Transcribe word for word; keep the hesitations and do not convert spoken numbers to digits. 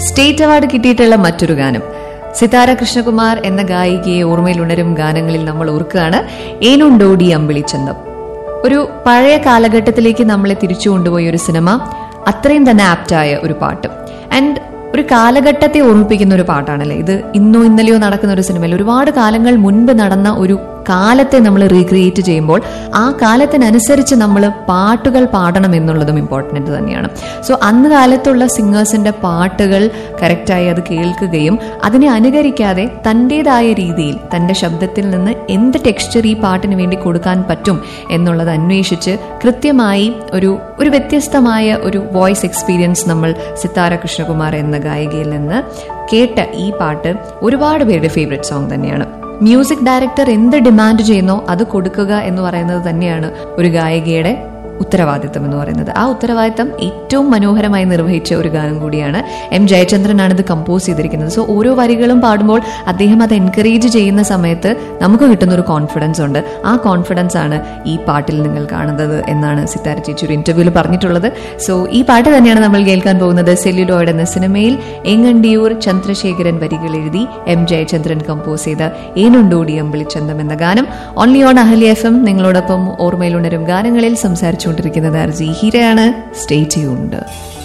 State award കിട്ടിയിട്ടുള്ള മറ്റൊരു ഗാനം സിതാര കൃഷ്ണകുമാർ എന്ന ഗായികയെ ഓർമ്മയിൽ ഉണരും ഗാനങ്ങളിൽ നമ്മൾ ഓർക്കുകയാണ്. ഏനുണ്ടോടി അമ്പിളിച്ചന്തം. ഒരു പഴയ കാലഘട്ടത്തിലേക്ക് നമ്മളെ തിരിച്ചു കൊണ്ടുപോയ ഒരു സിനിമ, അത്രയും തന്നെ ആപ്റ്റായ ഒരു പാട്ട്, ആൻഡ് ഒരു കാലഘട്ടത്തെ ഓർമ്മിപ്പിക്കുന്ന ഒരു പാട്ടാണല്ലേ ഇത്. ഇന്നോ ഇന്നലെയോ നടക്കുന്ന ഒരു സിനിമയിൽ ഒരുപാട് കാലങ്ങൾ മുൻപ് നടന്ന ഒരു കാലത്തെ നമ്മൾ റീക്രിയേറ്റ് ചെയ്യുമ്പോൾ ആ കാലത്തിനനുസരിച്ച് നമ്മൾ പാട്ടുകൾ പാടണം എന്നുള്ളതും ഇമ്പോർട്ടൻ്റ് തന്നെയാണ്. സോ അന്ന് കാലത്തുള്ള സിംഗേഴ്സിന്റെ പാട്ടുകൾ കറക്റ്റായി അത് കേൾക്കുകയും അതിനെ അനുകരിക്കാതെ തൻ്റെതായ രീതിയിൽ തൻ്റെ ശബ്ദത്തിൽ നിന്ന് എന്ത് ടെക്സ്ചർ ഈ പാട്ടിന് വേണ്ടി കൊടുക്കാൻ പറ്റും എന്നുള്ളത് അന്വേഷിച്ച് കൃത്യമായി ഒരു ഒരു വ്യത്യസ്തമായ ഒരു വോയിസ് എക്സ്പീരിയൻസ് നമ്മൾ സിതാര കൃഷ്ണകുമാർ എന്ന ഗായികയിൽ നിന്ന് കേട്ട ഈ പാട്ട് ഒരുപാട് പേരുടെ ഫേവറേറ്റ് സോങ് തന്നെയാണ്. മ്യൂസിക് ഡയറക്ടർ എന്ത് ഡിമാൻഡ് ചെയ്യുന്നോ അത് കൊടുക്കുക എന്ന് പറയുന്നത് തന്നെയാണ് ഒരു ഗായികയുടെ ഉത്തരവാദിത്തം എന്ന് പറയുന്നത്. ആ ഉത്തരവാദിത്തം ഏറ്റവും മനോഹരമായി നിർവഹിച്ച ഒരു ഗാനം കൂടിയാണ്. എം ജയചന്ദ്രനാണ് ഇത് കമ്പോസ് ചെയ്തിരിക്കുന്നത്. സോ ഓരോ വരികളും പാടുമ്പോൾ അദ്ദേഹം അത് എൻകറേജ് ചെയ്യുന്ന സമയത്ത് നമുക്ക് കിട്ടുന്ന ഒരു കോൺഫിഡൻസ് ഉണ്ട്. ആ കോൺഫിഡൻസ് ആണ് ഈ പാട്ടിൽ നിങ്ങൾ കാണുന്നത് എന്നാണ് സിതാര ചേച്ചി ഒരു ഇന്റർവ്യൂവിൽ പറഞ്ഞിട്ടുള്ളത്. സോ ഈ പാട്ട് തന്നെയാണ് നമ്മൾ കേൾക്കാൻ പോകുന്നത്. സെല്ലുലോയിഡ് എന്ന സിനിമയിൽ ഏങ്ങണ്ടിയൂർ ചന്ദ്രശേഖരൻ വരികൾ എഴുതി എം ജയചന്ദ്രൻ കമ്പോസ് ചെയ്ത ഏനുണ്ടോടി അമ്പിളിച്ചന്തം എന്ന ഗാനം. Only on Ahalya F M നിങ്ങളോടൊപ്പം ഓർമ്മയിലുണരും ഗാനങ്ങളിൽ സംസാരിച്ചു ിരിക്കുന്നത് ആർജി ഹീരയാണ്. Stay tuned.